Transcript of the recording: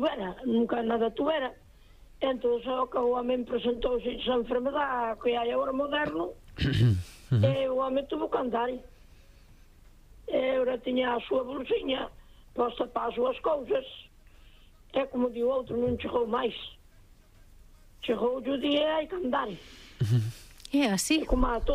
tuvera, nunca nada tuvera. Entón, o que o home presentouse esa enfermedade que hai agora moderno, e o home tuvo que andar. E ora tiña a súa bolsiña posta para as súas cousas, e como di o outro, non chegou máis. Chegou o día e hai que andar. É así. E como a